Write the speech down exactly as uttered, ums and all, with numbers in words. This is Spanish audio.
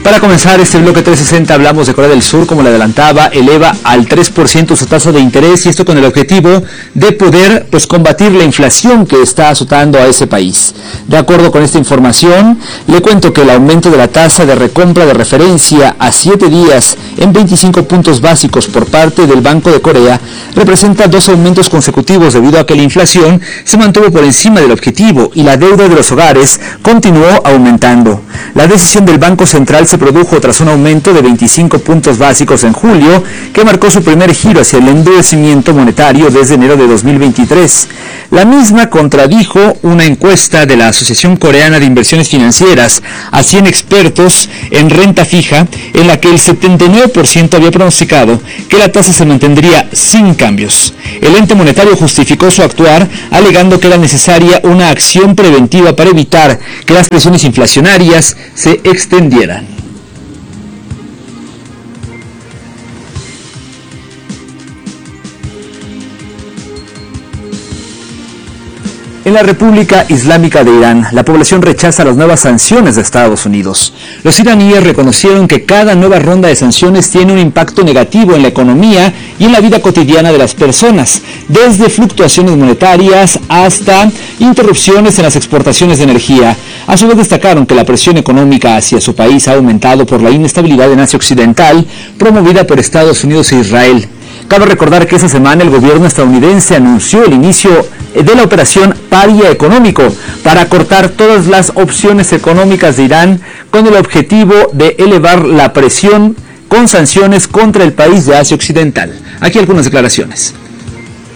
Para comenzar este bloque trescientos sesenta hablamos de Corea del Sur. Como le adelantaba, eleva al tres por ciento su tasa de interés, y esto con el objetivo de poder pues combatir la inflación que está azotando a ese país. De acuerdo con esta información, le cuento que el aumento de la tasa de recompra de referencia a siete días en veinticinco puntos básicos por parte del Banco de Corea representa dos aumentos consecutivos debido a que la inflación se mantuvo por encima del objetivo y la deuda de los hogares continuó aumentando. La decisión del Banco Central se produjo tras un aumento de veinticinco puntos básicos en julio, que marcó su primer giro hacia el endurecimiento monetario desde enero de dos mil veintitrés. La misma contradijo una encuesta de la Asociación Coreana de Inversiones Financieras a cien expertos en renta fija, en la que el setenta y nueve por ciento había pronosticado que la tasa se mantendría sin cambios. El ente monetario justificó su actuar alegando que era necesaria una acción preventiva para evitar que las presiones inflacionarias se extendieran. En la República Islámica de Irán, la población rechaza las nuevas sanciones de Estados Unidos. Los iraníes reconocieron que cada nueva ronda de sanciones tiene un impacto negativo en la economía y en la vida cotidiana de las personas, desde fluctuaciones monetarias hasta interrupciones en las exportaciones de energía. A su vez destacaron que la presión económica hacia su país ha aumentado por la inestabilidad en Asia Occidental, promovida por Estados Unidos e Israel. Cabe recordar que esta semana el gobierno estadounidense anunció el inicio de la operación Paria Económico para cortar todas las opciones económicas de Irán, con el objetivo de elevar la presión con sanciones contra el país de Asia Occidental. Aquí algunas declaraciones.